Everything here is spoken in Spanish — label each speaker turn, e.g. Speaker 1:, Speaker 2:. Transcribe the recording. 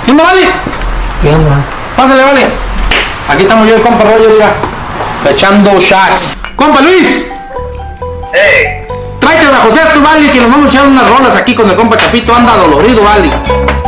Speaker 1: ¿Qué onda, vale?
Speaker 2: ¿Qué onda?
Speaker 1: Pásale, vale. Aquí estamos yo y el compa Rollo, mira. Echando shots. Compa Luis.
Speaker 3: Hey.
Speaker 1: Tráete a José, tú, vale, que nos vamos a echar unas rolas aquí con el compa Chapito. Anda dolorido, vale.